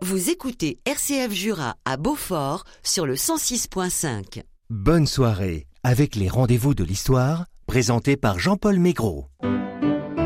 Vous écoutez RCF Jura à Beaufort sur le 106.5. Bonne soirée avec les rendez-vous de l'histoire présentés par Jean-Paul Maigret.